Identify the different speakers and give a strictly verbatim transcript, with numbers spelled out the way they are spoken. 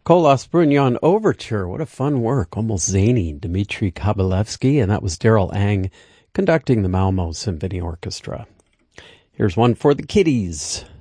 Speaker 1: Kolos Brunyon Overture. What a fun work. Almost zany. Dmitri Kabalevsky, and that was Daryl Ang conducting the Malmo Symphony Orchestra. Here's one for the kiddies.